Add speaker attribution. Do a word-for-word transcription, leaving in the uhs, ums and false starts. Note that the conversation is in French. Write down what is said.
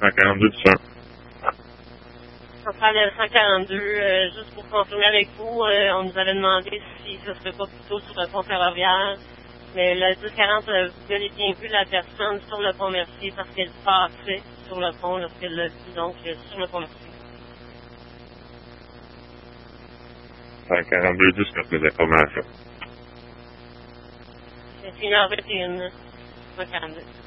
Speaker 1: cent quarante-deux du cent.
Speaker 2: Centrale cent quarante-deux, euh, juste pour confirmer avec vous, euh, on nous avait demandé si ce serait pas plutôt sur le pont ferroviaire. Mais le dix quarante, euh, vous avez bien vu la personne sur le pont Mercier parce qu'elle passait sur le pont lorsqu'elle l'a vu, donc euh, sur le pont Mercier.
Speaker 1: cent quarante-deux dix pour les informations.
Speaker 2: C'est une heure vingt et une, cent quarante-deux.